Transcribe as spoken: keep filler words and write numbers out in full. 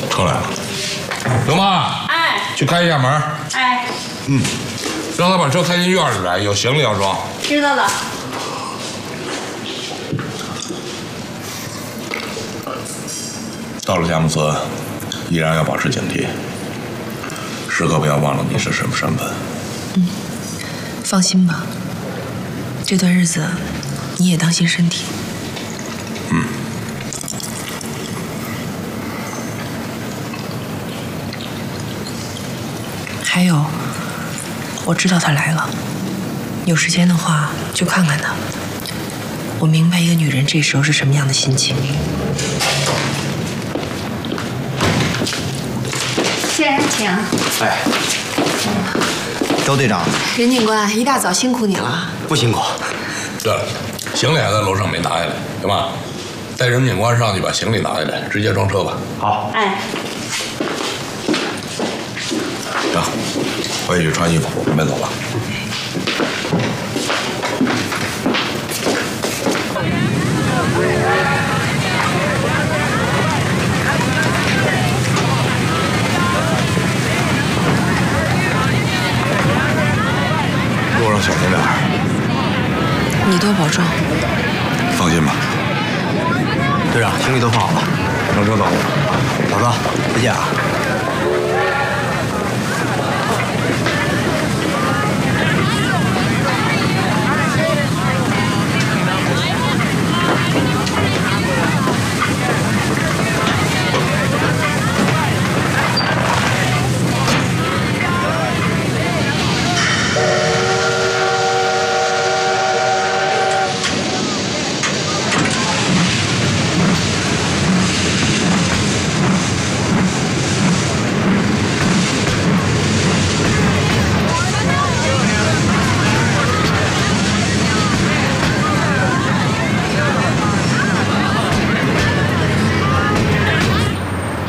车来了，刘妈。 哎。 去开一下门。 哎。 嗯，让他把车开进院里来，有行李要装。 知道了。 到了佳木斯，依然要保持警惕，时刻不要忘了你是什么身份。 嗯，放心吧，这段日子你也当心身体。 嗯。 还有，我知道他来了，有时间的话就看看他。我明白一个女人这时候是什么样的心情。 先生，请。 哎，周队长， 任警官，一大早辛苦你了。 不辛苦。 对了，行李还在楼上没拿下来，行吧？带任警官上去把行李拿下来，直接装车吧。 好。 哎。 行，回去穿衣服，准备走了。路上小心点儿。 你多保重。 放心吧。 队长，行李都放好了， 上车走。 老子，再见啊。